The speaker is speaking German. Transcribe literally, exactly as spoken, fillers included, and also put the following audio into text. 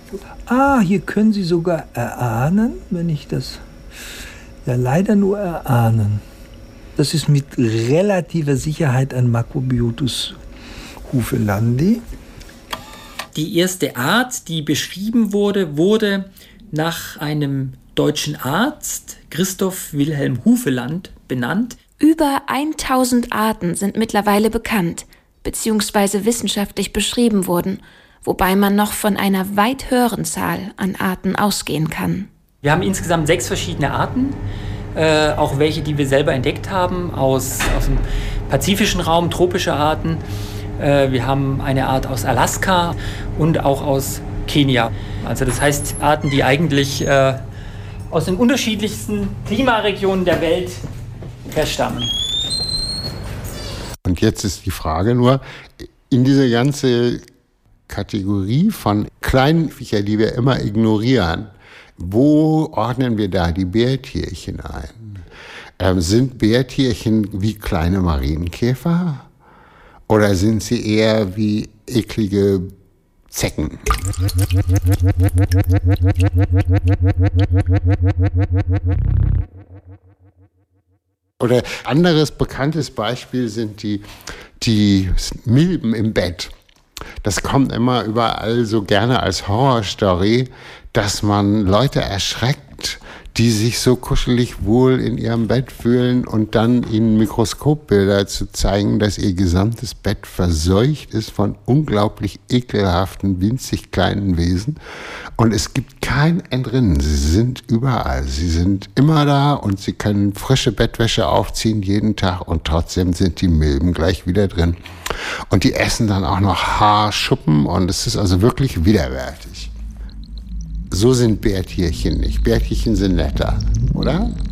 Ah, hier können Sie sogar erahnen, wenn ich das ja leider nur erahnen. Das ist mit relativer Sicherheit ein Macrobiotus hufelandi. Die erste Art, die beschrieben wurde, wurde nach einem deutschen Arzt, Christoph Wilhelm Hufeland, benannt. Über tausend Arten sind mittlerweile bekannt bzw. wissenschaftlich beschrieben worden, wobei man noch von einer weit höheren Zahl an Arten ausgehen kann. Wir haben insgesamt sechs verschiedene Arten, äh, auch welche, die wir selber entdeckt haben, aus, aus dem pazifischen Raum, tropische Arten. Äh, wir haben eine Art aus Alaska und auch aus Kenia. Also das heißt Arten, die eigentlich äh, aus den unterschiedlichsten Klimaregionen der Welt herstammen. Und jetzt ist die Frage nur, in diese ganze Kategorie von kleinen Viecher, die wir immer ignorieren, wo ordnen wir da die Bärtierchen ein? Ähm, sind Bärtierchen wie kleine Marienkäfer? Oder sind sie eher wie eklige Zecken? Oder anderes bekanntes Beispiel sind die, die Milben im Bett. Das kommt immer überall so gerne als Horrorstory, dass man Leute erschreckt, die sich so kuschelig wohl in ihrem Bett fühlen und dann ihnen Mikroskopbilder zu zeigen, dass ihr gesamtes Bett verseucht ist von unglaublich ekelhaften, winzig kleinen Wesen. Und es gibt kein Entrinnen. Sie sind überall. Sie sind immer da und sie können frische Bettwäsche aufziehen jeden Tag und trotzdem sind die Milben gleich wieder drin. Und die essen dann auch noch Haarschuppen und es ist also wirklich widerwärtig. So sind Bärtierchen nicht. Bärtierchen sind netter, oder?